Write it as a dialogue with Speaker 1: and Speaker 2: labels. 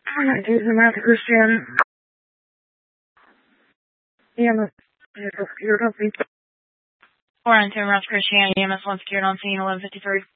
Speaker 1: Samantha Christian. EMS secured on scene.
Speaker 2: 492 Samantha Christian, EMS 1 secured on scene, 1153.